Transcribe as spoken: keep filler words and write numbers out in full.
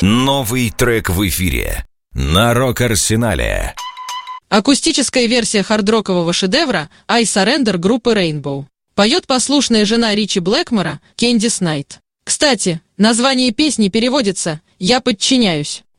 Новый трек в эфире на Рок-Арсенале. Акустическая версия хардрокового шедевра «I Surrender» группы Rainbow. Поет послушная жена Ричи Блэкмора, Кэндис Найт. Кстати, название песни переводится «Я подчиняюсь».